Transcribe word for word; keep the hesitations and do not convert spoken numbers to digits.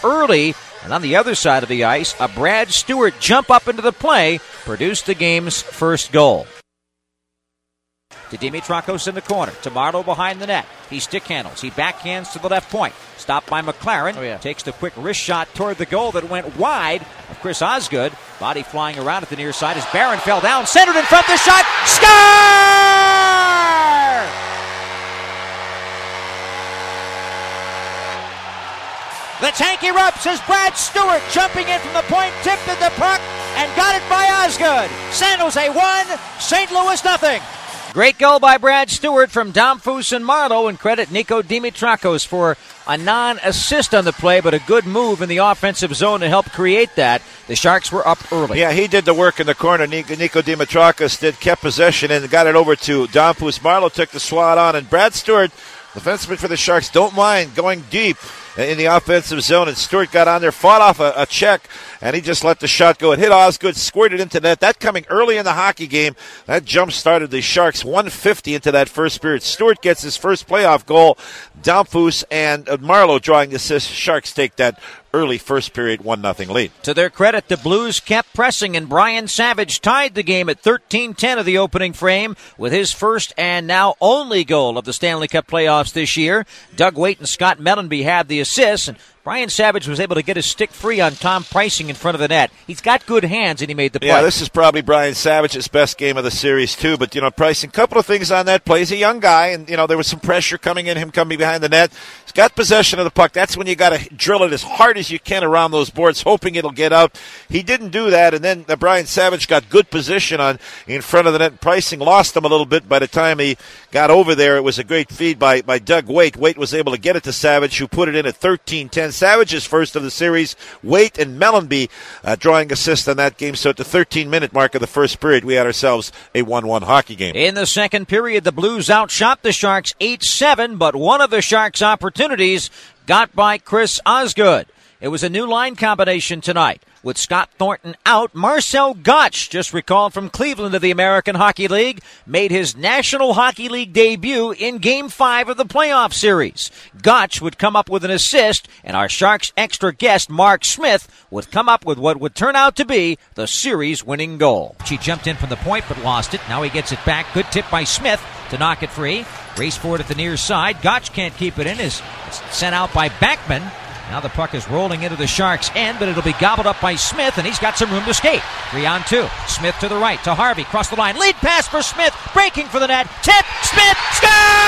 early. And on the other side of the ice, a Brad Stewart jump up into the play produced the game's first goal. To Dimitrakos in the corner. To Marlowe behind the net. He stick handles. He backhands to the left point. Stopped by McLaren. Oh, yeah. Takes the quick wrist shot toward the goal that went wide of Chris Osgood. Body flying around at the near side as Barron fell down. Centered in front. The shot. Score! The tank erupts as Brad Stewart jumping in from the point, tipped at the puck, and got it by Osgood. San Jose one, Saint Louis nothing. Great goal by Brad Stewart from Domfus and Marlowe, and credit Nico Dimitrakos for a non-assist on the play, but a good move in the offensive zone to help create that. The Sharks were up early. Yeah, he did the work in the corner. Nico, Nico Dimitrakos did, kept possession and got it over to Domfus. Marlowe took the swat on, and Brad Stewart, the defenseman for the Sharks, don't mind going deep in the offensive zone, and Stewart got on there, fought off a, a check, and he just let the shot go. It hit Osgood, squirted into net. That coming early in the hockey game, that jump started the Sharks one fifty into that first period. Stewart gets his first playoff goal. Domfus and Marlowe drawing the assist. Sharks take that early first period one nothing lead. To their credit, the Blues kept pressing, and Brian Savage tied the game at thirteen ten of the opening frame with his first and now only goal of the Stanley Cup playoffs this year. Doug Waite and Scott Mellenby had the assists, and Brian Savage was able to get his stick free on Tom Preissing in front of the net. He's got good hands, and he made the play. Yeah, this is probably Brian Savage's best game of the series, too. But, you know, Preissing, a couple of things on that play. He's a young guy, and, you know, there was some pressure coming in, him coming behind the net. He's got possession of the puck. That's when you got to drill it as hard as you can around those boards, hoping it'll get out. He didn't do that, and then uh, Brian Savage got good position on in front of the net. Preissing lost him a little bit by the time he got over there. It was a great feed by, by Doug Waite. Waite was able to get it to Savage, who put it in at thirteen ten. Savage's first of the series. Waite and Mellenby uh, drawing assist on that game. So at the thirteen-minute mark of the first period, we had ourselves a one one hockey game. In the second period, the Blues outshot the Sharks eight seven, but one of the Sharks' opportunities got by Chris Osgood. It was a new line combination tonight. With Scott Thornton out, Marcel Gottsch, just recalled from Cleveland to the American Hockey League, made his National Hockey League debut in Game five of the playoff series. Gottsch would come up with an assist, and our Sharks extra guest, Mark Smith, would come up with what would turn out to be the series-winning goal. He jumped in from the point but lost it. Now he gets it back. Good tip by Smith to knock it free. Race for it at the near side. Gottsch can't keep it in. It's sent out by Backman. Now the puck is rolling into the Sharks' end, but it'll be gobbled up by Smith, and he's got some room to skate. Three on two. Smith to the right, to Harvey. Cross the line. Lead pass for Smith. Breaking for the net. Tip. Smith. Score!